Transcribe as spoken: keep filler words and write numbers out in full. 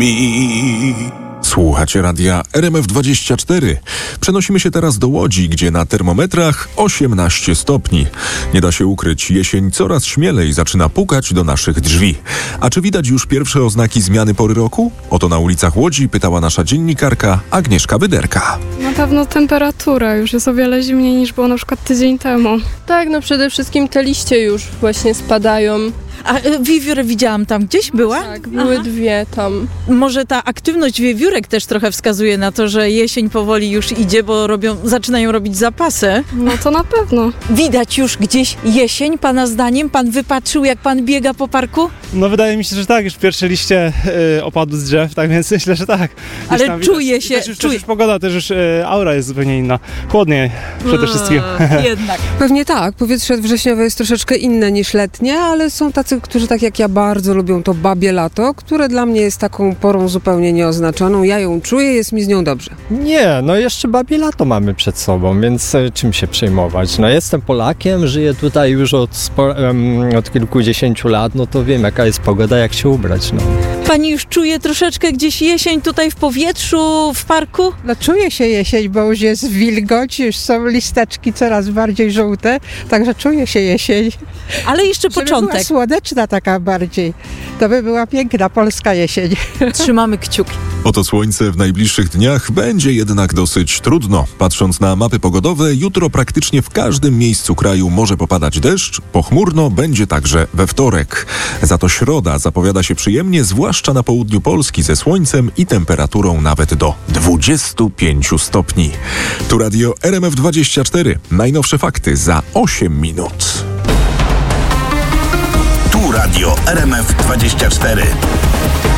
mi. Słuchacie radia R M F dwadzieścia cztery. Przenosimy się teraz do Łodzi, gdzie na termometrach osiemnaście stopni. Nie da się ukryć, jesień coraz śmielej zaczyna pukać do naszych drzwi. A czy widać już pierwsze oznaki zmiany pory roku? Oto na ulicach Łodzi pytała nasza dziennikarka Agnieszka Wyderka. Na pewno temperatura już jest o wiele zimniej niż było na przykład tydzień temu. Tak, no przede wszystkim te liście już właśnie spadają. A wiewióry widziałam tam gdzieś, była? Tak, były Aha. dwie tam. Może ta aktywność wiewiórek też trochę wskazuje na to, że jesień powoli już idzie, bo robią, zaczynają robić zapasy. No to na pewno. Widać już gdzieś jesień, pana zdaniem? Pan wypatrzył, jak pan biega po parku? No wydaje mi się, że tak, już pierwsze liście y, opadły z drzew, tak więc myślę, że tak. Gdzieś Ale tam czuje widać. się- Też już, czuje- też już pogoda, też już y, aura jest zupełnie inna. Chłodniej przede wszystkim. Jednak. Pewnie tak. Powietrze wrześniowe jest troszeczkę inne niż letnie, ale są tacy, którzy tak jak ja bardzo lubią to babie lato, które dla mnie jest taką porą zupełnie nieoznaczoną. Ja ją czuję, jest mi z nią dobrze. Nie, no jeszcze babie lato mamy przed sobą, więc e, czym się przejmować? No jestem Polakiem, żyję tutaj już od, spo, em, od kilkudziesięciu lat, no to wiem jaka jest pogoda, jak się ubrać, no. Pani już czuje troszeczkę gdzieś jesień tutaj w powietrzu, w parku? No czuje się jesień, bo już jest wilgoć, już są listeczki coraz bardziej żółte, także czuje się jesień. Ale jeszcze Żeby początek. była słoneczna taka bardziej, to by była piękna polska jesień. Trzymamy kciuki. Oto słońce w najbliższych dniach będzie jednak dosyć trudno. Patrząc na mapy pogodowe, jutro praktycznie w każdym miejscu kraju może popadać deszcz. Pochmurno będzie także we wtorek. Za to środa zapowiada się przyjemnie, zwłaszcza na południu Polski ze słońcem i temperaturą nawet do dwudziestu pięciu stopni. Tu radio R M F dwadzieścia cztery. Najnowsze fakty za osiem minut. Tu radio R M F dwadzieścia cztery.